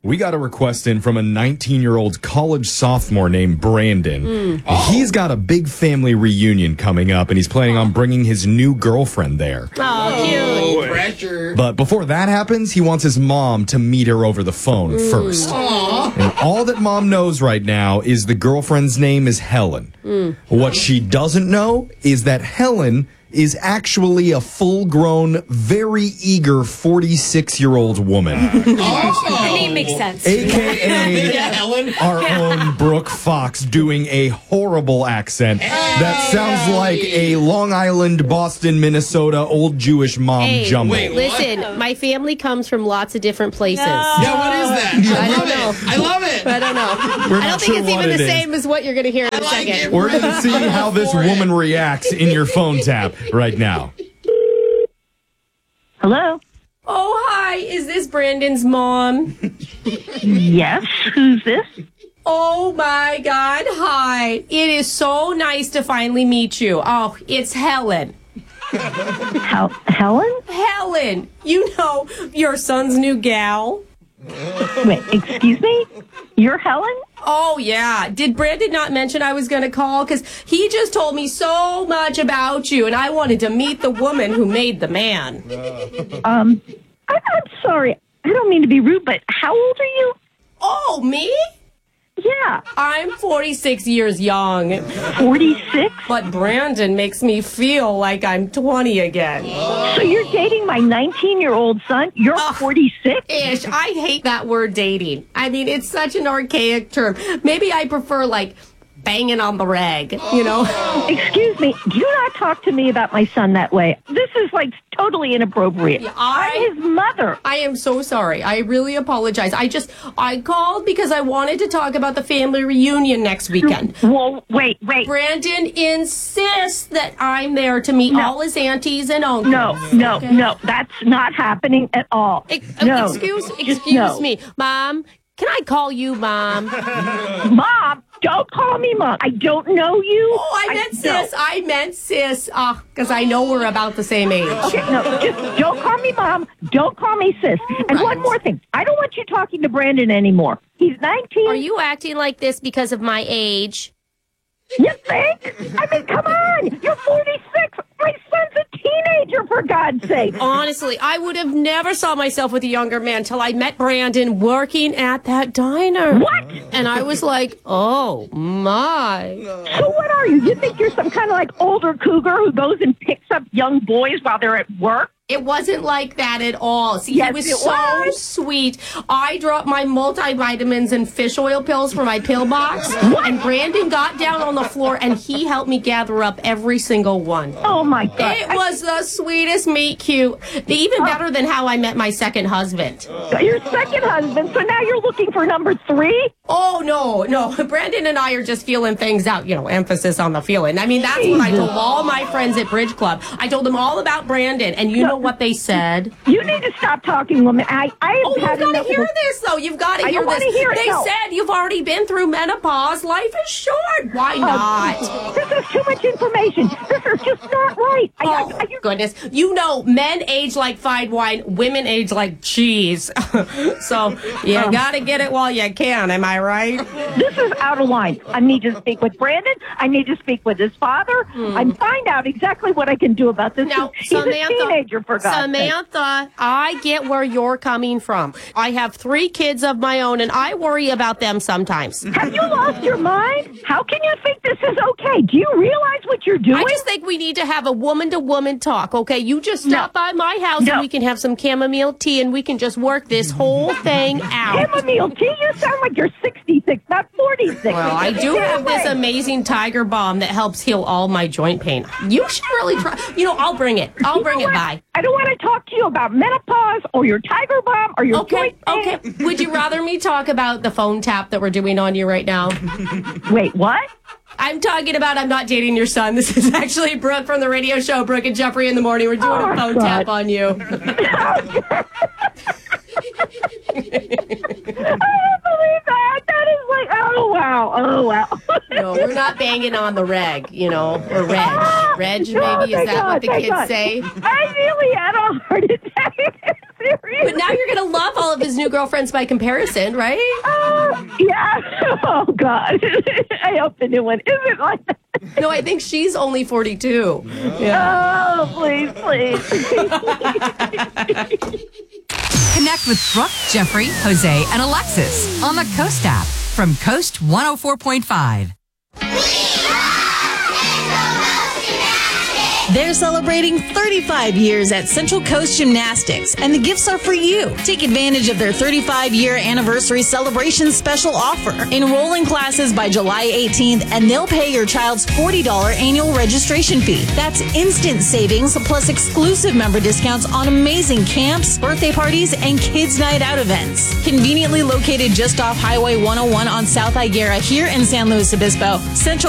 We got a request in from a 19-year-old college sophomore named Brandon. He's got a big family reunion coming up, and he's planning on bringing his new girlfriend there. Oh, cute. Pressure. But before that happens, he wants his mom to meet her over the phone first. And all that mom knows right now is the girlfriend's name is Helen. What she doesn't know is that Helen is actually a full-grown, very eager 46-year-old woman. The name makes sense. A.K.A. Helen. our own Brooke Fox doing a horrible accent that sounds like a Long Island, Boston, Minnesota old Jewish mom jumble. wait, Listen, my family comes from lots of different places. Yeah, what is that? I don't know. I love it. I don't know. We're I not don't think sure it's what even the it is. same as what you're going to hear in a like second. it. We're going to see how this woman reacts in your phone tap right now. Hello? Oh, hi. Is this Brandon's mom? Yes, who's this? Oh, my God. Hi. It is so nice to finally meet you. Oh, it's Helen. Helen? Helen. You know, your son's new gal. Wait, excuse me? You're Helen? Oh, yeah. Did Brandon not mention I was going to call? Because he just told me so much about you, and I wanted to meet the woman who made the man. I'm sorry. I don't mean to be rude, but how old are you? Oh, me? Yeah, I'm 46 years young, 46? but Brandon makes me feel like I'm 20 again. So you're dating my 19-year-old son? You're 46? Ish, I hate that word dating. I mean, it's such an archaic term. Maybe I prefer, like, banging on the rag, you know? Excuse me, do not talk to me about my son that way. This is, like, totally inappropriate. I'm his mother. I am so sorry. I really apologize. I called because I wanted to talk about the family reunion next weekend. Whoa, wait. Brandon insists that I'm there to meet all his aunties and uncles. No, that's not happening at all. No. Excuse me. Mom, can I call you Mom? Mom, don't call me Mom. I don't know you. Oh, I meant sis. Because I know we're about the same age. Okay, no, just don't call me Mom. Don't call me sis. And one more thing. I don't want you talking to Brandon anymore. He's 19. Are you acting like this because of my age? You think? I mean, come on. You're 46. My son's a teenager, for God's sake. Honestly, I would have never saw myself with a younger man till I met Brandon working at that diner. What? And I was like, oh, my. So what are you? You think you're some kind of like older cougar who goes and picks up young boys while they're at work? It wasn't like that at all. See, Yes, he was it so was. sweet. I dropped my multivitamins and fish oil pills for my pill box. And Brandon got down on the floor and he helped me gather up every single one. Oh, my God. It was the sweetest meet cute. Even better than how I met my second husband. Your second husband, so now you're looking for number 3? Oh, no. Brandon and I are just feeling things out. You know, emphasis on the feeling. I mean, that's what I told all my friends at Bridge Club. I told them all about Brandon. And you know what they said? You need to stop talking, woman. You've got to hear this, though. You've got to hear this. They said you've already been through menopause. Life is short. Why not? This is too much information. This is just not right. Goodness. You know, men age like fine wine. Women age like cheese. So you got to get it while you can. Am I right? This is out of line. I need to speak with Brandon. I need to speak with his father and find out exactly what I can do about this. Now, He's a teenager, for God's sake. Samantha, I get where you're coming from. I have 3 kids of my own, and I worry about them sometimes. Have you lost your mind? How can you think this is okay? Do you realize what you're doing? I just think we need to have a woman-to-woman talk, okay? You just stop by my house and we can have some chamomile tea and we can just work this whole thing out. Chamomile tea? You sound like you're 66, not 46. Well, I do have this amazing Tiger Balm that helps heal all my joint pain. You should really try. You know, I'll bring it. I'll bring it by. I don't want to talk to you about menopause or your Tiger Balm or your joint pain. Okay. Would you rather me talk about the phone tap that we're doing on you right now? Wait, what? I'm talking about I'm not dating your son. This is actually Brooke from the radio show Brooke and Jeffrey in the Morning. We're doing a phone tap on you. I don't believe that. That is like, oh, wow. No, we're not banging on the reg, you know, or reg. Reg, maybe? Is that what the kids say? I really had a heart attack. Seriously. But now you're going to love all of his new girlfriends by comparison, right? Yeah. Oh, God. I hope the new one isn't like that. No, I think she's only 42. Yeah. Oh, please. Connect with Brooke, Jeffrey, Jose, and Alexis on the Coast app from Coast 104.5. They're celebrating 35 years at Central Coast Gymnastics, and the gifts are for you. Take advantage of their 35-year anniversary celebration special offer. Enroll in classes by July 18th, and they'll pay your child's $40 annual registration fee. That's instant savings plus exclusive member discounts on amazing camps, birthday parties, and kids' night out events. Conveniently located just off Highway 101 on South Higuera here in San Luis Obispo, Central